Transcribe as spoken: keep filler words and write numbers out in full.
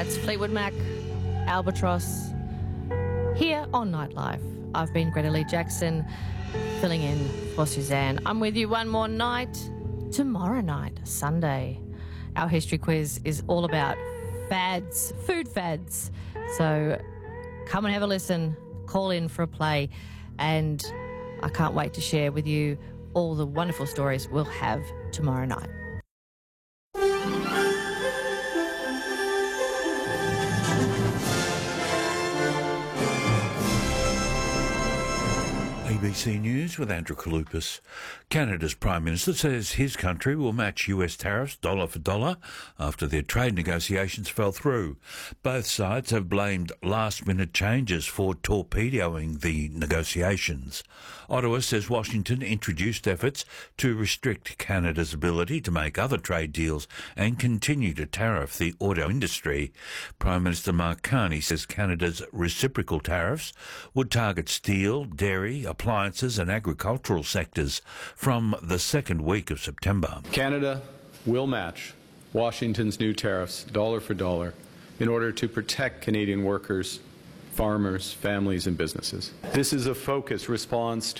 That's Fleetwood Mac, Albatross, here on Nightlife. I've been Greta Lee Jackson, filling in for Suzanne. I'm with you one more night, tomorrow night, Sunday. Our history quiz is all about fads, food fads. So come and have a listen, call in for a play, and I can't wait to share with you all the wonderful stories we'll have tomorrow night. A B C News with Andrew Kalupas. Canada's Prime Minister says his country will match U S tariffs dollar for dollar after their trade negotiations fell through. Both sides have blamed last-minute changes for torpedoing the negotiations. Ottawa says Washington introduced efforts to restrict Canada's ability to make other trade deals and continue to tariff the auto industry. Prime Minister Mark Carney says Canada's reciprocal tariffs would target steel, dairy, appliances and agricultural sectors from the second week of September. Canada will match Washington's new tariffs dollar for dollar in order to protect Canadian workers, farmers, families and businesses. This is a focused response to